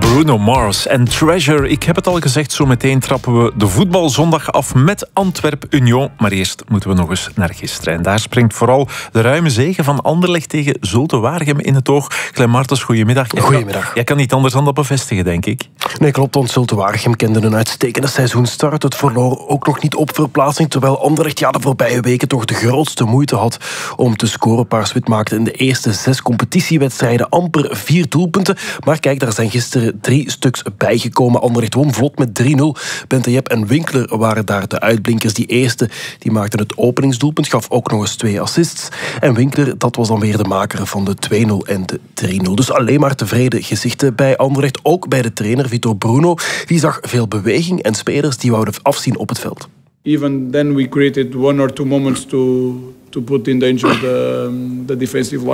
Bruno Mars en Treasure. Ik heb het al gezegd, zo meteen trappen we de voetbalzondag af met Antwerp-Union. Maar eerst moeten we nog eens naar gisteren. En daar springt vooral de ruime zege van Anderlecht tegen Zulte Waregem in het oog. Clem Martens, goedemiddag. Goedemiddag. Jij kan niet anders dan dat bevestigen, denk ik. Nee, klopt, want Zulte Waregem kende een uitstekende seizoenstart. Het verloor ook nog niet op verplaatsing, terwijl Anderlecht de voorbije weken toch de grootste moeite had om te scoren. Paars-wit maakte in de eerste 6 competitiewedstrijden amper 4 doelpunten. Maar kijk, daar zijn gisteren 3 stuks bijgekomen. Anderlecht won vlot met 3-0. Bentajep en Winkler waren daar de uitblinkers. Die eerste die maakte het openingsdoelpunt, gaf ook nog eens 2 assists. En Winkler, dat was dan weer de maker van de 2-0 en de 3-0. Dus alleen maar tevreden gezichten bij Anderlecht. Ook bij de trainer Vitor Bruno. Die zag veel beweging en spelers die wouden afzien op het veld. Even then we created 1 or 2 moments to put in danger the defensive line.